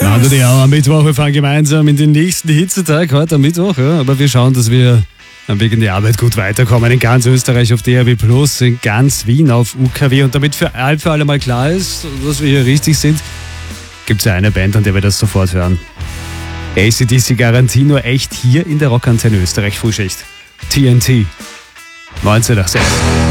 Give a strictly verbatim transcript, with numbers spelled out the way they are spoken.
Unter die Hour am Mittwoch. Wir fahren gemeinsam in den nächsten Hitzetag heute am Mittwoch. Ja. Aber wir schauen, dass wir am Weg in die Arbeit gut weiterkommen. In ganz Österreich auf D A B Plus, in ganz Wien auf U K W. Und damit für ein für alle mal klar ist, dass wir hier richtig sind, gibt es ja eine Band, an der wir das sofort hören. A C D C Garantie nur echt hier in der Rockantenne Österreich Frühschicht. T N T. neunzehn Uhr sechs.